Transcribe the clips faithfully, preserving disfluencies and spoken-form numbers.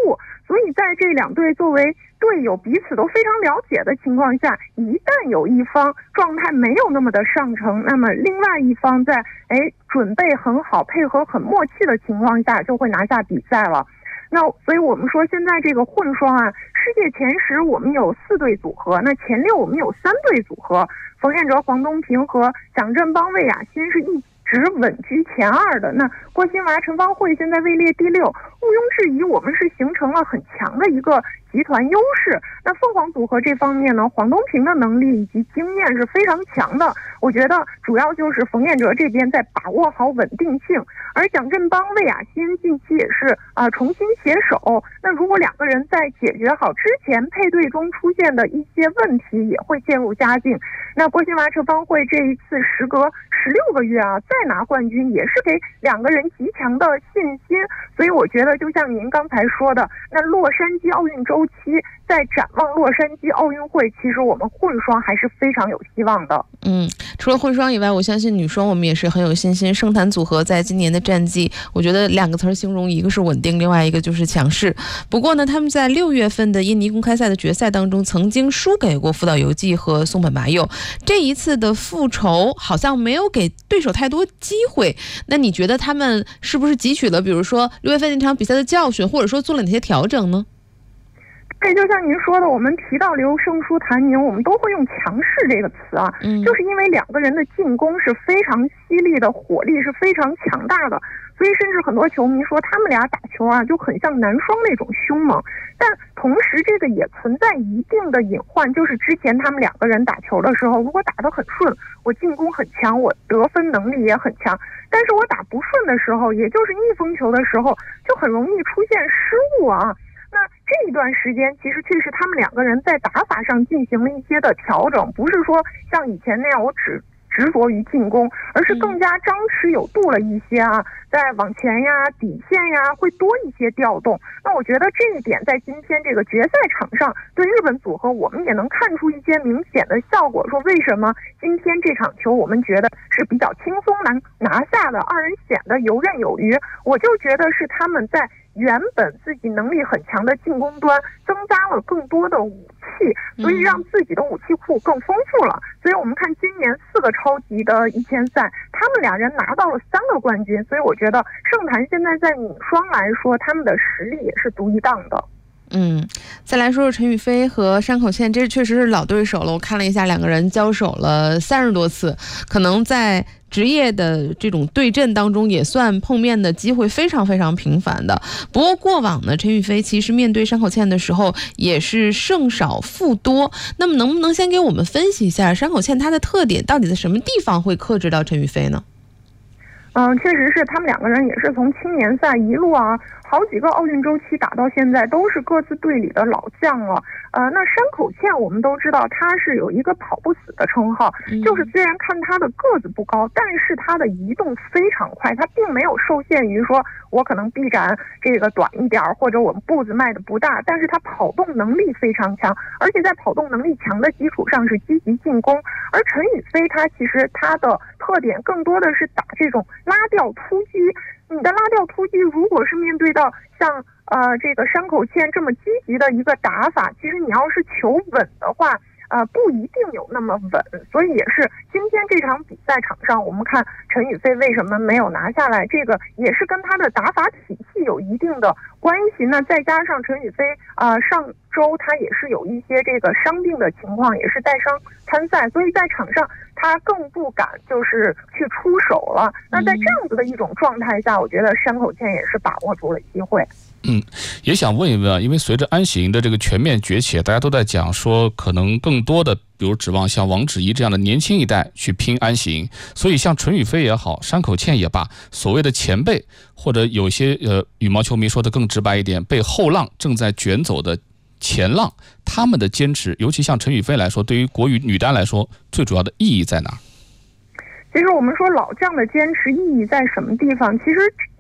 误。所以在这两队作为队友彼此都非常了解的情况下，一旦有一方状态没有那么的上乘，那么另外一方在哎准备很好、配合很默契的情况下，就会拿下比赛了。那所以我们说现在这个混双啊，世界前十我们有四对组合，那前六我们有三对组合，冯彦哲、黄东萍和蒋振邦、魏雅欣是一直稳居前二的。那郭馨娃、陈芳慧现在位列第六，毋庸置疑我们是形成了很强的一个集团优势。那凤凰组合这方面呢，黄东萍的能力以及经验是非常强的，我觉得主要就是冯彦哲这边在把握好稳定性，而蒋振邦、魏雅欣近期也是啊、呃、重新携手。那如果两个人在解决好之前配对中出现的一些问题，也会渐入佳境。那郭馨娃、陈芳慧这一次时隔十六个月啊再拿冠军，也是给两个人极强的信心。所以我觉得就像您刚才说的，那洛杉矶奥运周期在展望洛杉矶奥运会，其实我们混双还是非常有希望的。 嗯，除了混双以外，我相信女双我们也是很有信心。圣坛组合在今年的战绩，我觉得两个词儿形容，一个是稳定，另外一个就是强势。不过呢，他们在六月份的印尼公开赛的决赛当中，曾经输给过福岛由纪和松本麻佑。这一次的复仇好像没有给对手太多机会。那你觉得他们是不是汲取了，比如说六月份那场比赛的教训，或者说做了哪些调整呢？ 对，就像您说的，我们提到刘胜书、谭宁，我们都会用强势这个词啊，嗯、就是因为两个人的进攻是非常犀利的，火力是非常强大的，所以甚至很多球迷说他们俩打球啊就很像男双那种凶猛。但同时这个也存在一定的隐患，就是之前他们两个人打球的时候，如果打得很顺，我进攻很强，我得分能力也很强，但是我打不顺的时候，也就是逆风球的时候，就很容易出现失误啊。那这一段时间其实确实他们两个人在打法上进行了一些的调整，不是说像以前那样我只执着于进攻，而是更加张弛有度了一些啊，在往前呀、底线呀会多一些调动。那我觉得这一点在今天这个决赛场上对日本组合我们也能看出一些明显的效果，说为什么今天这场球我们觉得是比较轻松拿拿下的，二人显得游刃有余。我就觉得是他们在原本自己能力很强的进攻端增加了更多的武器，所以让自己的武器库更丰富了。所以我们看今年四个超级的一千赛，他们俩人拿到了三个冠军，所以我觉得圣坛现在在女双来说，他们的实力也是独一档的。 嗯，再来说说陈雨菲和山口茜，这确实是老对手了。我看了一下，两个人交手了三十多次，可能在职业的这种对阵当中也算碰面的机会非常非常频繁的。不过过往呢，陈雨菲其实面对山口茜的时候也是胜少负多。那么能不能先给我们分析一下山口茜她的特点到底在什么地方会克制到陈雨菲呢？ 嗯，确实是他们两个人也是从青年赛一路啊，好几个奥运周期打到现在，都是各自队里的老将了。呃，那山口茜我们都知道，她是有一个跑不死的称号，嗯、就是虽然看她的个子不高，但是她的移动非常快，她并没有受限于说我可能臂展这个短一点，或者我们步子迈的不大，但是她跑动能力非常强，而且在跑动能力强的基础上是积极进攻。而陈雨菲她其实她的特点更多的是打这种拉吊突击，你的拉吊突击如果是面对到像呃这个山口茜这么积极的一个打法，其实你要是求稳的话，呃不一定有那么稳。所以也是今天这场比赛场上，我们看陈雨菲为什么没有拿下来，这个也是跟她的打法体系有一定的关系。那再加上陈雨菲呃上周她也是有一些这个伤病的情况，也是带伤参赛，所以在场上他更不敢就是去出手了。那在这样子的一种状态下，我觉得山口茜也是把握住了机会。 嗯，也想问一问啊，因为随着安行的这个全面崛起，大家都在讲说可能更多的比如指望像王芷怡这样的年轻一代去拼安行，所以像陈雨菲也好，山口茜也罢，所谓的前辈或者有些呃羽毛球迷说的更直白一点，被后浪正在卷走的前浪，他们的坚持，尤其像陈雨菲来说，对于国羽女单来说，最主要的意义在哪？ 其实我们说老将的坚持意义在什么地方？其实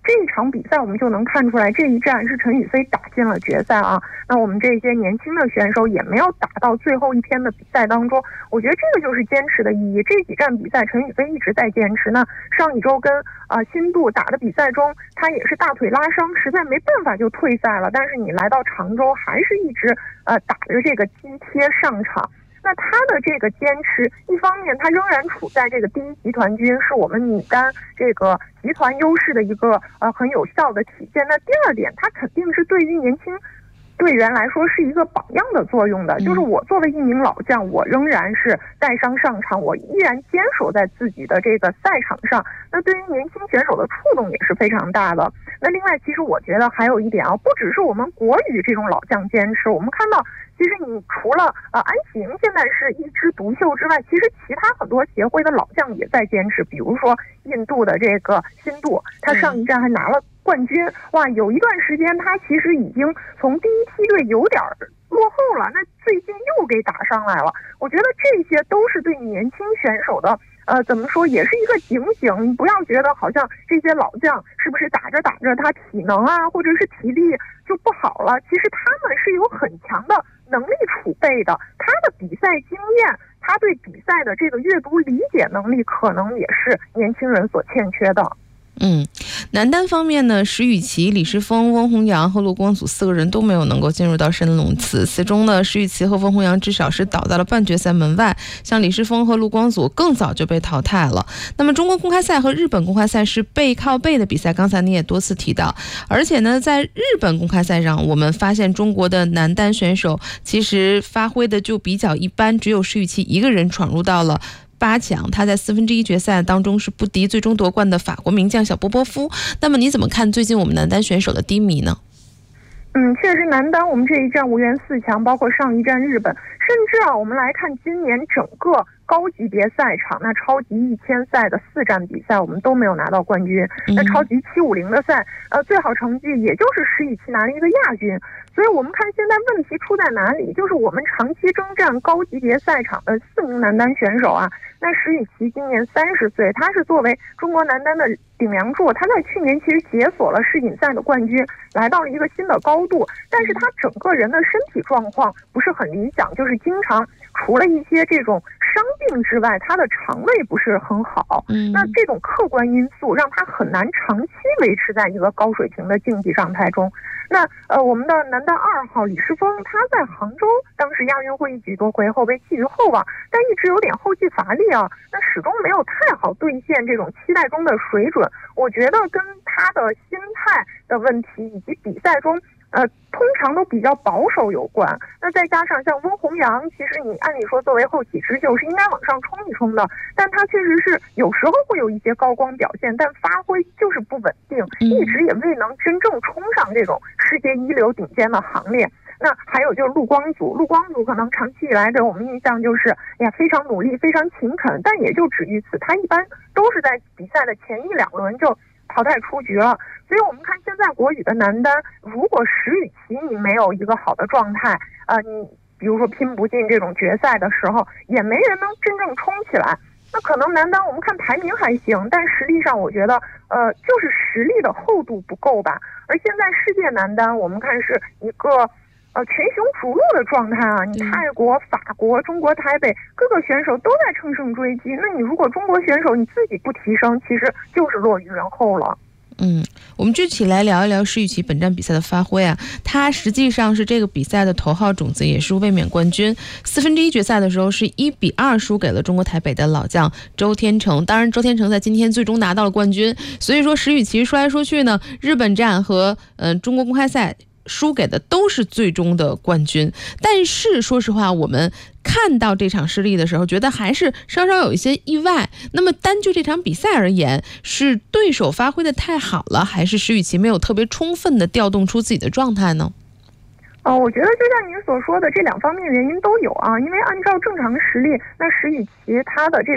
这一场比赛我们就能看出来，这一战是陈雨菲打进了决赛啊。那我们这些年轻的选手也没有打到最后一天的比赛当中，我觉得这个就是坚持的意义。这几站比赛陈雨菲一直在坚持。那上一周跟啊、呃、新度打的比赛中，他也是大腿拉伤，实在没办法就退赛了。但是你来到常州还是一直呃打着这个肌贴上场。那他的这个坚持，一方面他仍然处在这个第一集团军，是我们女单这个集团优势的一个呃很有效的体现。那第二点，他肯定是对于年轻队员来说是一个榜样的作用的，就是我作为一名老将，我仍然是带伤上场，我依然坚守在自己的这个赛场上，那对于年轻选手的触动也是非常大的。那另外其实我觉得还有一点啊，不只是我们国羽这种老将坚持，我们看到其实你除了呃安行现在是一枝独秀之外，其实其他很多协会的老将也在坚持，比如说印度的这个新度，他上一站还拿了冠军，哇，有一段时间他其实已经从第一梯队有点落后了，那最近又给打上来了。我觉得这些都是对年轻选手的呃，怎么说也是一个警醒。你不要觉得好像这些老将是不是打着打着他体能啊或者是体力就不好了，其实他们是有很强的能力储备的，他的比赛经验，他对比赛的这个阅读理解能力可能也是年轻人所欠缺的。 嗯，男单方面呢，石宇奇、李诗峰、温宏洋和陆光祖四个人都没有能够进入到深龙次。其中呢，石宇奇和温宏洋至少是倒在了半决赛门外，像李诗峰和陆光祖更早就被淘汰了。那么中国公开赛和日本公开赛是背靠背的比赛，刚才你也多次提到。而且呢，在日本公开赛上，我们发现中国的男单选手其实发挥的就比较一般，只有石宇奇一个人闯入到了八强，他在四分之一决赛当中是不敌最终夺冠的法国名将小波波夫。那么你怎么看最近我们男单选手的低迷呢？ 嗯，确实男单我们这一站无缘四强，包括上一站日本，甚至啊我们来看今年整个高级别赛场，那超级一千赛的四站比赛我们都没有拿到冠军，那超级七五零的赛呃最好成绩也就是石宇奇拿了一个亚军。所以我们看现在问题出在哪里，就是我们长期征战高级别赛场的四名男单选手啊，那石宇奇今年三十岁，他是作为中国男单的顶梁柱，他在去年其实解锁了世锦赛的冠军，来到了一个新的高度，但是他整个人的身体状况不是很理想，就是经常除了一些这种伤病之外，他的肠胃不是很好，那这种客观因素让他很难长期维持在一个高水平的竞技状态中。那呃，我们的男单二号李诗峰，他在杭州当时亚运会一举夺回后被寄予厚望，但一直有点后继乏力啊，那始终没有太好兑现这种期待中的水准。我觉得跟他的心态的问题以及比赛中呃，通常都比较保守有关。那再加上像温宏洋，其实你按理说作为后起之秀是应该往上冲一冲的，但他确实是有时候会有一些高光表现，但发挥就是不稳定，一直也未能真正冲上这种世界一流顶尖的行列。那还有就是陆光祖，陆光祖可能长期以来给我们印象就是哎呀非常努力非常勤恳，但也就止于此，他一般都是在比赛的前一两轮就淘汰出局了。所以我们看现在国羽的男单，如果石宇奇你没有一个好的状态，呃，你比如说拼不进这种决赛的时候，也没人能真正冲起来。那可能男单我们看排名还行，但实力上我觉得呃就是实力的厚度不够吧。而现在世界男单我们看是一个呃群雄逐鹿的状态啊，你泰国、法国、中国台北各个选手都在乘胜追击，那你如果中国选手你自己不提升，其实就是落于人后了。 嗯，我们具体来聊一聊石宇奇本站比赛的发挥啊。他实际上是这个比赛的头号种子，也是卫冕冠军。四分之一决赛的时候是一比二输给了中国台北的老将周天成，当然周天成在今天最终拿到了冠军。所以说石宇奇说来说去呢，日本站和呃中国公开赛输给的都是最终的冠军。但是说实话，我们看到这场失利的时候，觉得还是稍稍有一些意外。那么单就这场比赛而言，是对手发挥的太好了，还是石宇奇没有特别充分的调动出自己的状态呢？ 呃，我觉得就像您所说的，这两方面原因都有啊。因为按照正常实力，那石宇奇他的这种自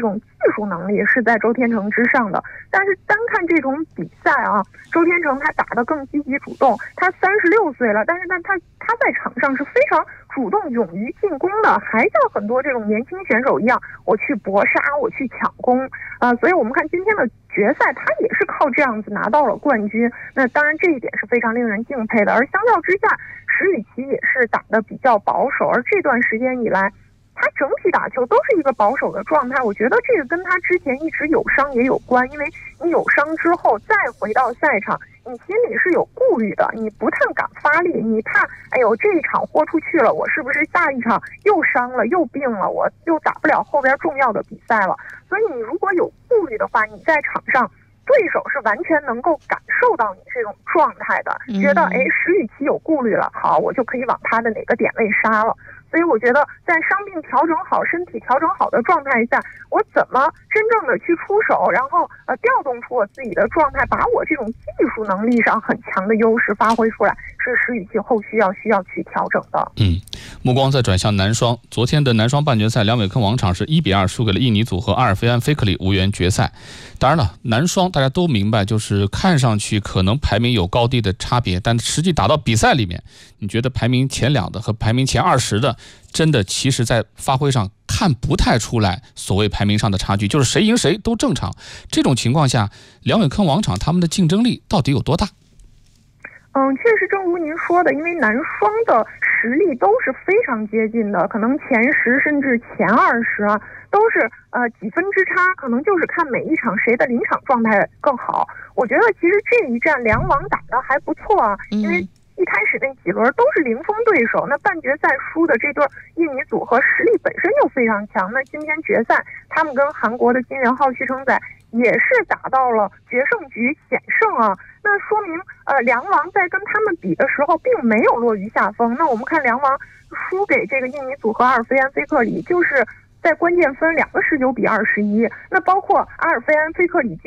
术能力是在周天成之上的。但是单看这种比赛啊，周天成他打得更积极主动，他三十六岁了，但是呢他他在场上是非常主动勇于进攻的，还像很多这种年轻选手一样，我去搏杀，我去抢攻啊、呃，所以我们看今天的决赛，他也是靠这样子拿到了冠军。那当然这一点是非常令人敬佩的。而相较之下，石宇奇也是打得比较保守，而这段时间以来，他整体打球都是一个保守的状态。我觉得这个跟他之前一直有伤也有关，因为你有伤之后再回到赛场，你心里是有顾虑的，你不太敢发力，你怕哎呦这一场豁出去了，我是不是下一场又伤了又病了，我又打不了后边重要的比赛了。所以你如果有顾虑的话，你在场上对手是完全能够感受到你这种状态的，觉得哎石宇奇有顾虑了，好，我就可以往他的哪个点位杀了。所以我觉得在伤病调整好、身体调整好的状态下，我怎么真正的去出手，然后呃调动出我自己的状态，把我这种技术能力上很强的优势发挥出来，是石宇奇后续要需要去调整的。 嗯，目光再转向男双，昨天的男双半决赛，梁伟坑王场是一比二输给了印尼组合阿尔菲安菲克里，无缘决赛。当然了，男双大家都明白，就是看上去可能排名有高低的差别，但实际打到比赛里面，你觉得排名前两的和排名前二十的，真的其实在发挥上看不太出来所谓排名上的差距，就是谁赢谁都正常。这种情况下，梁伟坑王场他们的竞争力到底有多大？ 嗯，确实正如您说的，因为男双的实力都是非常接近的，可能前十甚至前二十啊，都是呃几分之差，可能就是看每一场谁的临场状态更好。我觉得其实这一战两网打得还不错啊，因为一开始那几轮都是零封对手，那半决赛输的这对印尼组合实力本身就非常强，那今天决赛他们跟韩国的金元浩、徐成宰也是打到了决胜局险胜啊，那说明呃梁王在跟他们比的时候并没有落于下风。那我们看梁王输给这个印尼组合阿尔菲安菲克里，就是在关键分两个十九比二十一，那包括阿尔菲安菲克里